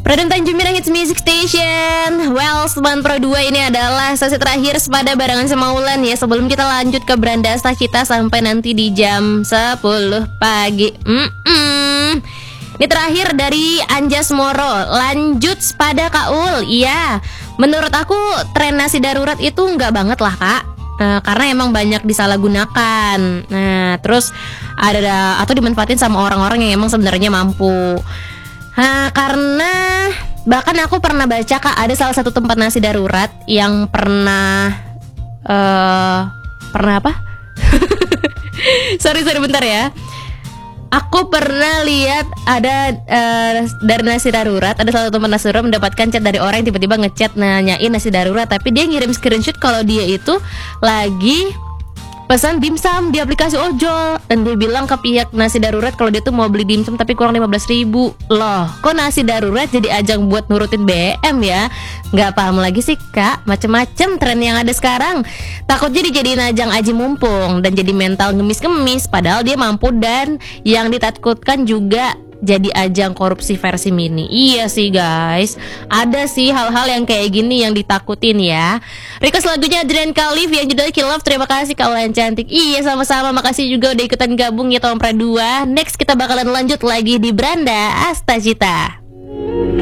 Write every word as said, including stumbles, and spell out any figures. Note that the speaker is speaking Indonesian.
Pradam Tanjung Minang Hits Music Station. Well, Seman Pro dua ini adalah sesi terakhir Sepada barengan sama Ulan ya. Sebelum kita lanjut ke Beranda Asta kita sampai nanti di jam sepuluh pagi. Mm-mm. Ini terakhir dari Anjas Moro. Lanjut Sepada Kak Ul. Iya, menurut aku tren nasi darurat itu enggak banget lah Kak. Uh, karena emang banyak disalahgunakan. Nah, terus ada atau dimanfaatin sama orang-orang yang emang sebenarnya mampu. Nah, karena bahkan aku pernah baca Kak, ada salah satu tempat nasi darurat yang pernah uh, pernah apa? sorry sorry bentar ya. Aku pernah lihat ada uh, dari nasi darurat, ada salah satu tempat nasi darurat mendapatkan chat dari orang yang tiba-tiba ngechat nanyain nasi darurat, tapi dia ngirim screenshot kalau dia itu lagi pesan dimsum di aplikasi ojol. Dan dia bilang ke pihak nasi darurat kalau dia tuh mau beli dimsum tapi kurang lima belas ribu. Loh, kok nasi darurat jadi ajang buat nurutin B M ya? Gak paham lagi sih Kak, macem-macem tren yang ada sekarang. Takutnya dijadiin ajang aji mumpung dan jadi mental ngemis-ngemis, padahal dia mampu dan yang ditakutkan juga jadi ajang korupsi versi mini. Iya sih guys, ada sih hal-hal yang kayak gini yang ditakutin ya. Request lagunya Adrian Khalif yang judulnya Kill Love. Terima kasih kalian cantik. Iya sama-sama, makasih juga udah ikutan gabung ya Tom Pra dua. Next kita bakalan lanjut lagi di Beranda Asta Cita.